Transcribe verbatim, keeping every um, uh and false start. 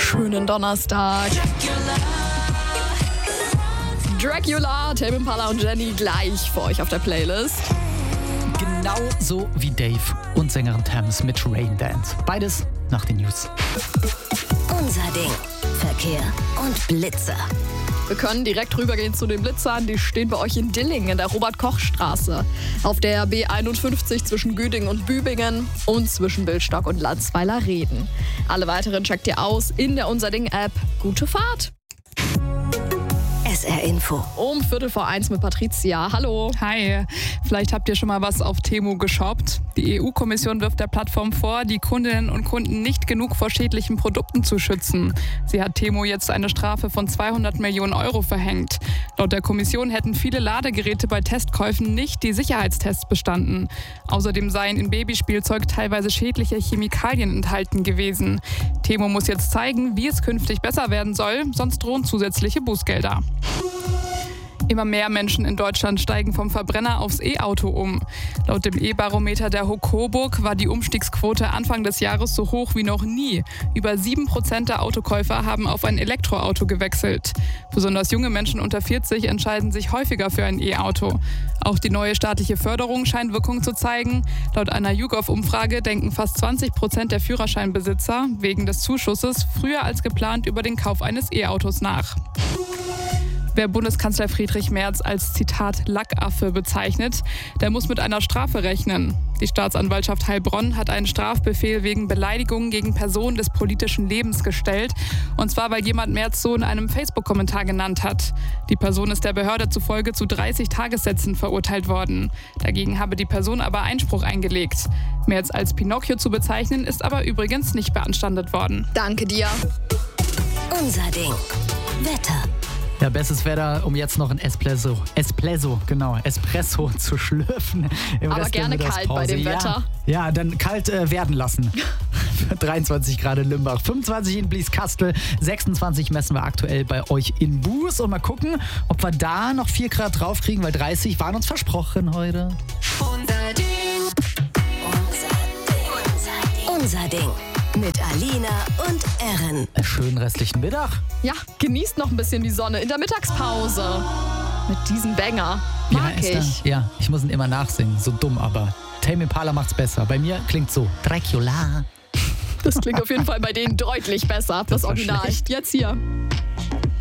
Schönen Donnerstag. Dracula, Tame Impala und Jenny gleich für euch auf der Playlist. Genauso wie Dave und Sängerin Thames mit Rain Dance. Beides nach den News. Unser Ding. Verkehr und Blitzer. Wir können direkt rübergehen zu den Blitzern. Die stehen bei euch in Dillingen in der Robert-Koch-Straße. Auf der B einundfünfzig zwischen Güdingen und Bübingen und zwischen Billstock und Landsweiler-Reden. Alle weiteren checkt ihr aus in der Unser Ding-App. Gute Fahrt! S R Info. Um Viertel vor eins mit Patricia. Hallo. Hi. Vielleicht habt ihr schon mal was auf Temu geshoppt. Die E U-Kommission wirft der Plattform vor, die Kundinnen und Kunden nicht genug vor schädlichen Produkten zu schützen. Sie hat Temu jetzt eine Strafe von zweihundert Millionen Euro verhängt. Laut der Kommission hätten viele Ladegeräte bei Testkäufen nicht die Sicherheitstests bestanden. Außerdem seien in Babyspielzeug teilweise schädliche Chemikalien enthalten gewesen. Temu muss jetzt zeigen, wie es künftig besser werden soll, sonst drohen zusätzliche Bußgelder. Immer mehr Menschen in Deutschland steigen vom Verbrenner aufs E-Auto um. Laut dem E-Barometer der H O Coburg war die Umstiegsquote Anfang des Jahres so hoch wie noch nie. Über sieben Prozent der Autokäufer haben auf ein Elektroauto gewechselt. Besonders junge Menschen unter vierzig entscheiden sich häufiger für ein E-Auto. Auch die neue staatliche Förderung scheint Wirkung zu zeigen. Laut einer YouGov-Umfrage denken fast zwanzig Prozent der Führerscheinbesitzer wegen des Zuschusses früher als geplant über den Kauf eines E-Autos nach. Wer Bundeskanzler Friedrich Merz als, Zitat, Lackaffe bezeichnet, der muss mit einer Strafe rechnen. Die Staatsanwaltschaft Heilbronn hat einen Strafbefehl wegen Beleidigung gegen Personen des politischen Lebens gestellt. Und zwar, weil jemand Merz so in einem Facebook-Kommentar genannt hat. Die Person ist der Behörde zufolge zu dreißig Tagessätzen verurteilt worden. Dagegen habe die Person aber Einspruch eingelegt. Merz als Pinocchio zu bezeichnen, ist aber übrigens nicht beanstandet worden. Danke dir. Unser Ding. Wetter. Ja, bestes Wetter, um jetzt noch ein Espresso, Espresso, genau, Espresso zu schlürfen. Im Aber Rest der gerne kalt bei Mittagspause. dem ja, Wetter. Ja, dann kalt äh, werden lassen. dreiundzwanzig Grad in Limbach, fünfundzwanzig in Blieskastel, sechsundzwanzig messen wir aktuell bei euch in Buß. Und mal gucken, ob wir da noch vier Grad draufkriegen, weil dreißig waren uns versprochen heute. Unser Ding. Unser Ding. Unser Ding. Mit Alina und Erin. Schönen restlichen Mittag. Ja, genießt noch ein bisschen die Sonne in der Mittagspause. Mit diesem Banger. Mag Wie heißt ich. er? Ja, ich muss ihn immer nachsingen. So dumm, aber Tame Impala macht's besser. Bei mir klingt so Dracula. Das klingt auf jeden Fall bei denen deutlich besser. Das, Das war Original. schlecht. Jetzt hier.